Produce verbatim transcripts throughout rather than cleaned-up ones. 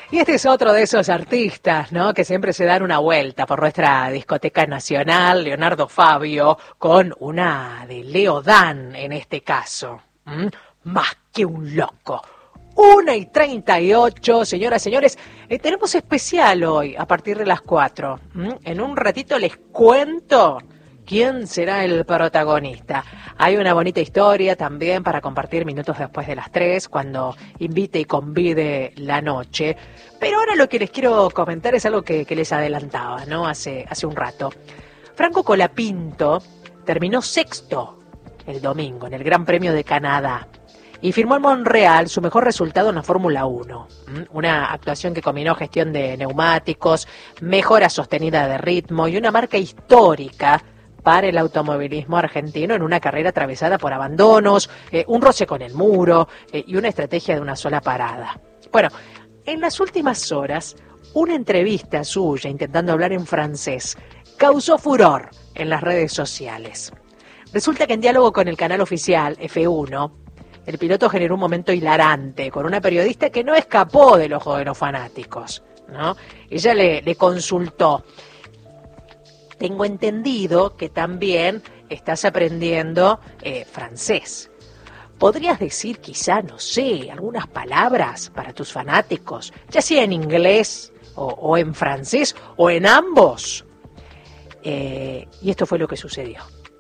Y este es otro de esos artistas, ¿no? Que siempre se dan una vuelta por nuestra discoteca nacional, Leonardo Fabio, con una de Leo Dan en este caso. ¿Mm? Más que un loco. Una y treinta y ocho, señoras y señores, eh, tenemos especial hoy a partir de las cuatro. ¿Mm? En un ratito les cuento quién será el protagonista. Hay una bonita historia también para compartir minutos después de las tres, cuando invite y convide la noche. Pero ahora lo que les quiero comentar es algo que, que les adelantaba, ¿no? Hace, hace un rato. Franco Colapinto terminó sexto el domingo en el Gran Premio de Canadá y firmó en Montreal su mejor resultado en la Fórmula uno. Una actuación que combinó gestión de neumáticos, mejora sostenida de ritmo y una marca histórica para el automovilismo argentino en una carrera atravesada por abandonos, eh, un roce con el muro eh, y una estrategia de una sola parada. Bueno, en las últimas horas, una entrevista suya intentando hablar en francés causó furor en las redes sociales. Resulta que en diálogo con el canal oficial F uno, el piloto generó un momento hilarante con una periodista que no escapó del ojo de los fanáticos, ¿no? Ella le, le consultó: tengo entendido que también estás aprendiendo eh, francés. ¿Podrías decir quizá, no sé, algunas palabras para tus fanáticos, ya sea en inglés o, o en francés o en ambos? Eh, y esto fue lo que sucedió.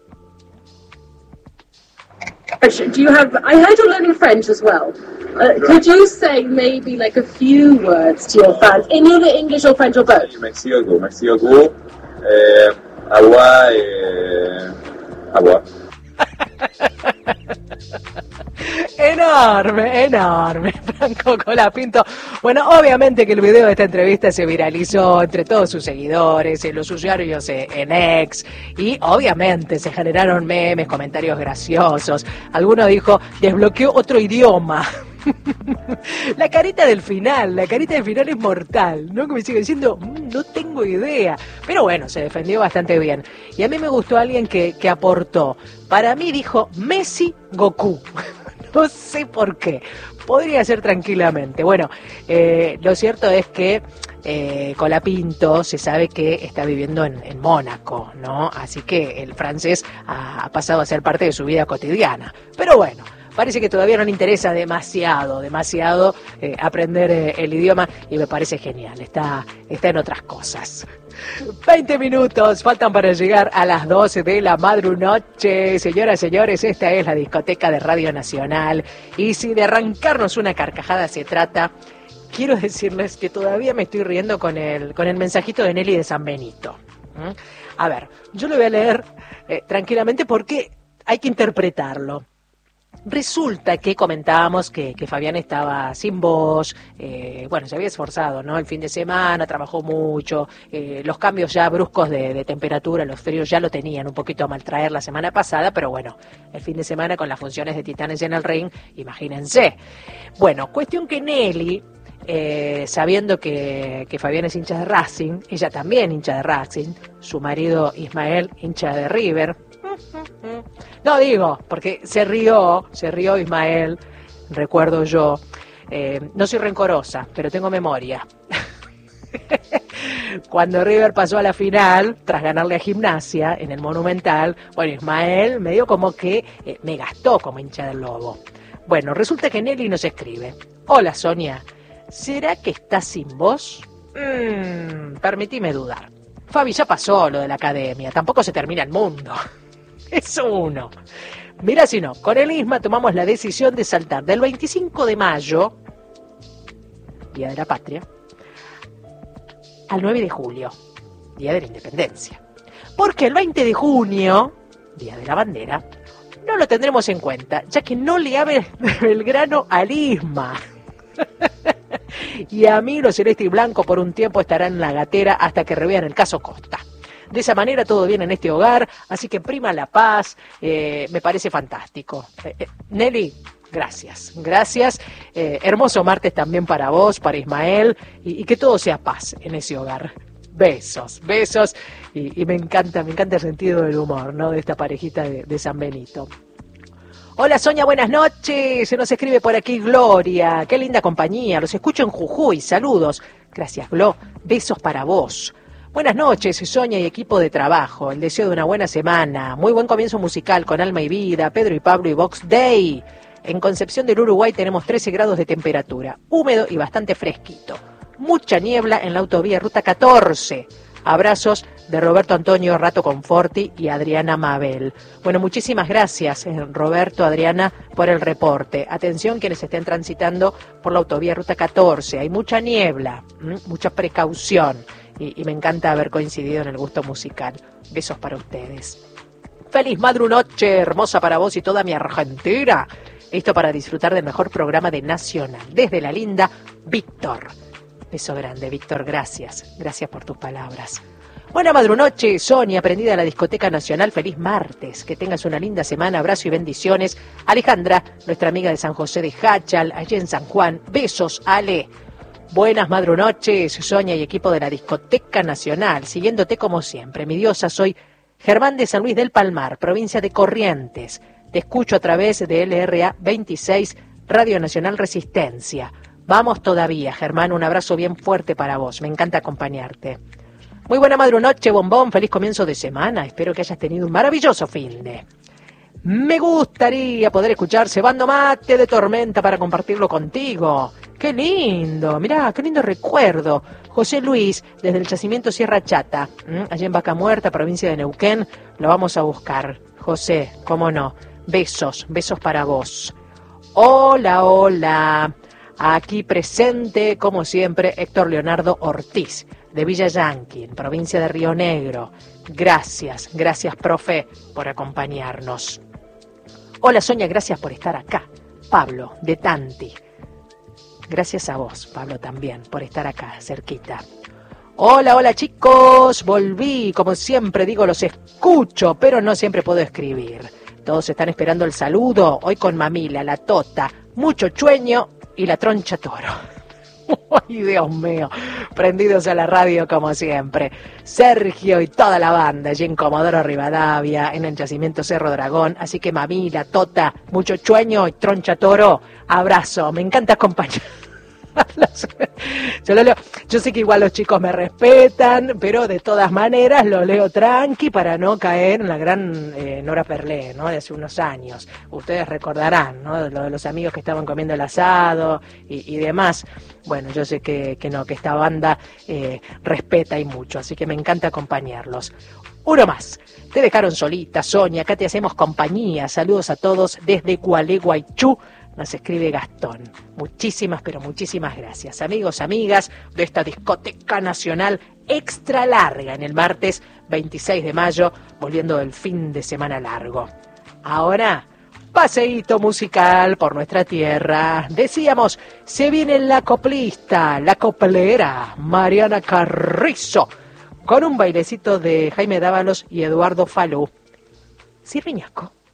Do you have? I heard you're learning French as well. Uh, could you say maybe like a few words to your fans in either English or French or both? Merci beaucoup, merci beaucoup. Eh, agua, eh, agua. Enorme, enorme, Franco Colapinto. Bueno, obviamente que el video de esta entrevista se viralizó entre todos sus seguidores, en los usuarios en X, y obviamente se generaron memes, comentarios graciosos. Alguno dijo: desbloqueó otro idioma. La carita del final, la carita del final es mortal, ¿no? Que me sigue diciendo, mmm, no tengo idea. Pero bueno, se defendió bastante bien. Y a mí me gustó alguien que, que aportó. Para mí dijo Messi Goku. No sé por qué. Podría ser tranquilamente. Bueno, eh, lo cierto es que eh, Colapinto se sabe que está viviendo en, en Mónaco, ¿no? Así que el francés ha, ha pasado a ser parte de su vida cotidiana. Pero bueno, parece que todavía no le interesa demasiado, demasiado eh, aprender eh, el idioma, y me parece genial, está, está en otras cosas. veinte minutos faltan para llegar a las doce de la madrunoche. Señoras y señores, esta es la discoteca de Radio Nacional, y si de arrancarnos una carcajada se trata, quiero decirles que todavía me estoy riendo con el, con el mensajito de Nelly de San Benito. ¿Mm? A ver, yo lo voy a leer eh, tranquilamente porque hay que interpretarlo. Resulta que comentábamos que, que Fabián estaba sin voz, eh, bueno, se había esforzado, ¿no? El fin de semana, trabajó mucho, eh, los cambios ya bruscos de, de temperatura, los fríos ya lo tenían un poquito a maltraer la semana pasada, pero bueno, el fin de semana con las funciones de Titanes en el ring, imagínense. Bueno, cuestión que Nelly, eh, sabiendo que, que Fabián es hincha de Racing, ella también hincha de Racing, su marido Ismael hincha de River. No digo, porque se rió, se rió Ismael, recuerdo yo, eh, no soy rencorosa, pero tengo memoria. Cuando River pasó a la final, tras ganarle a Gimnasia en el Monumental, bueno, Ismael medio como que eh, me gastó como hincha del Lobo. Bueno, resulta que Nelly nos escribe: hola Sonia, ¿será que estás sin voz? Mmm, permitime dudar. Fabi, ya pasó lo de la academia, tampoco se termina el mundo. Es uno. Mirá si no, con el Isma tomamos la decisión de saltar del veinticinco de mayo, Día de la Patria, al nueve de julio, Día de la Independencia. Porque el veinte de junio, Día de la Bandera, no lo tendremos en cuenta, ya que no le abre el grano al Isma. Y a mí, lo celeste y blanco, por un tiempo estarán en la gatera hasta que revean el caso Costa. De esa manera todo bien en este hogar, así que prima la paz, eh, me parece fantástico. Eh, eh, Nelly, gracias, gracias. Eh, hermoso martes también para vos, para Ismael, y, y que todo sea paz en ese hogar. Besos, besos, y, y me encanta, me encanta el sentido del humor, ¿no? De esta parejita de, de San Benito. Hola Sonia, buenas noches. Se nos escribe por aquí Gloria. Qué linda compañía. Los escucho en Jujuy. Saludos. Gracias, Glo. Besos para vos. Buenas noches, Sonia y equipo de trabajo. El deseo de una buena semana. Muy buen comienzo musical con Alma y Vida, Pedro y Pablo y Vox Day. En Concepción del Uruguay tenemos trece grados de temperatura. Húmedo y bastante fresquito. Mucha niebla en la autovía Ruta catorce. Abrazos de Roberto Antonio Rato Conforti y Adriana Mabel. Bueno, muchísimas gracias, Roberto, Adriana, por el reporte. Atención quienes estén transitando por la autovía Ruta catorce. Hay mucha niebla, ¿m? mucha precaución. Y, y me encanta haber coincidido en el gusto musical. Besos para ustedes. Feliz madrunoche, hermosa para vos y toda mi Argentina. Listo para disfrutar del mejor programa de Nacional. Desde la linda Víctor. Beso grande, Víctor, gracias. Gracias por tus palabras. Buena madrunoche, Sonia, aprendida de la Discoteca Nacional. Feliz martes. Que tengas una linda semana. Abrazo y bendiciones. Alejandra, nuestra amiga de San José de Hachal, allí en San Juan. Besos, Ale. Buenas madrunoches, Sonia y equipo de la Discoteca Nacional. Siguiéndote como siempre. Mi diosa, soy Germán de San Luis del Palmar, provincia de Corrientes. Te escucho a través de L R A veintiséis, Radio Nacional Resistencia. Vamos todavía, Germán, un abrazo bien fuerte para vos. Me encanta acompañarte. Muy buena madrunoche, bombón. Feliz comienzo de semana. Espero que hayas tenido un maravilloso finde. Me gustaría poder escuchar Cebando Mate de Tormenta para compartirlo contigo. ¡Qué lindo! Mirá, qué lindo recuerdo. José Luis, desde el yacimiento Sierra Chata, ¿m? allá en Vaca Muerta, provincia de Neuquén, lo vamos a buscar. José, cómo no. Besos, besos para vos. Hola, hola. Aquí presente, como siempre, Héctor Leonardo Ortiz, de Villa Yanqui, provincia de Río Negro. Gracias, gracias, profe, por acompañarnos. Hola, Sonia, gracias por estar acá. Pablo, de Tanti. Gracias a vos, Pablo, también, por estar acá, cerquita. Hola, hola, chicos. Volví, como siempre digo, los escucho, pero no siempre puedo escribir. Todos están esperando el saludo, hoy con Mamila, la Tota, mucho chueño y la Troncha Toro. ¡Ay, Dios mío! Prendidos a la radio como siempre. Sergio y toda la banda allí en Comodoro Rivadavia, en el yacimiento Cerro Dragón. Así que Mamila, Tota, mucho chueño y Troncha Toro. Abrazo, me encanta acompañar. Yo, lo leo. Yo sé que igual los chicos me respetan, pero de todas maneras lo leo tranqui para no caer en la gran eh, Nora Perlé, ¿no? De hace unos años. Ustedes recordarán, ¿no? Lo de los amigos que estaban comiendo el asado y, y demás. Bueno, yo sé que, que no, que esta banda eh, respeta y mucho, así que me encanta acompañarlos. Uno más. Te dejaron solita, Sonia, acá te hacemos compañía. Saludos a todos desde Gualeguaychú. Nos escribe Gastón. Muchísimas, pero muchísimas gracias. Amigos, amigas de esta Discoteca Nacional extra larga en el martes veintiséis de mayo, volviendo del fin de semana largo. Ahora, paseíto musical por nuestra tierra. Decíamos, se viene la coplista, la coplera, Mariana Carrizo, con un bailecito de Jaime Dávalos y Eduardo Falú. Sirviñasco.